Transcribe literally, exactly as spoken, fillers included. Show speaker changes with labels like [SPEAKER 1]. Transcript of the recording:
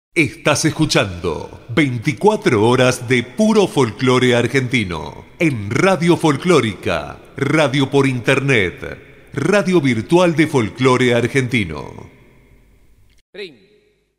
[SPEAKER 1] Estás escuchando veinticuatro horas de puro folclore argentino en Radio Folclórica, radio por internet, radio virtual de folclore argentino.
[SPEAKER 2] Ring.